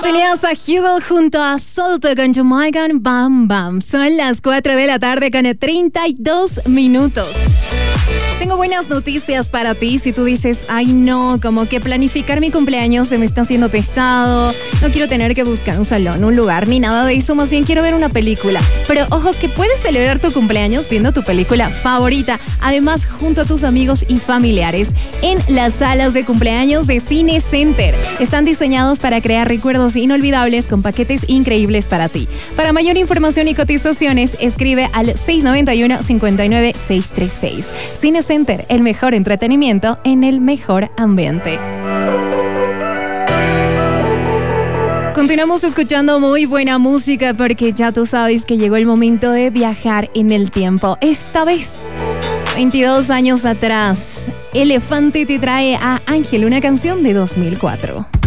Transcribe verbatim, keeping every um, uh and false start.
Tenías a Hugo junto a Solto con Jamaican Bam Bam. Son las cuatro de la tarde con treinta y dos minutos. Tengo buenas noticias para ti. Si tú dices, ay no, como que planificar mi cumpleaños se me está haciendo pesado, no quiero tener que buscar un salón, un lugar, ni nada de eso, más bien quiero ver una película. Pero ojo que puedes celebrar tu cumpleaños viendo tu película favorita, además junto a tus amigos y familiares, en las salas de cumpleaños de Cine Center. Están diseñados para crear recuerdos inolvidables con paquetes increíbles para ti. Para mayor información y cotizaciones, escribe al seis nueve uno, cinco nueve seis tres seis. Cine Center, el mejor entretenimiento en el mejor ambiente. Continuamos escuchando muy buena música porque ya tú sabes que llegó el momento de viajar en el tiempo. Esta vez, veintidós años atrás, Elefante te trae a Ángel, una canción de dos mil cuatro.